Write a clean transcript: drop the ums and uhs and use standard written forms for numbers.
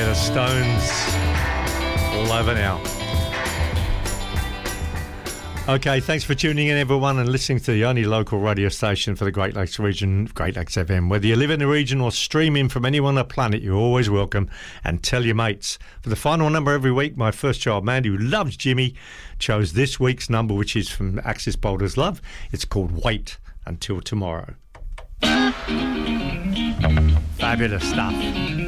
The Stones all over now. Okay, thanks for tuning in, everyone, and listening to the only local radio station for the Great Lakes region, Great Lakes FM. Whether you live in the region or stream in from anywhere on the planet, you're always welcome. And tell your mates. For the final number every week, my first child, Mandy, who loves Jimmy, chose this week's number, which is from Axis Boulders Love. It's called Wait Until Tomorrow. Fabulous stuff.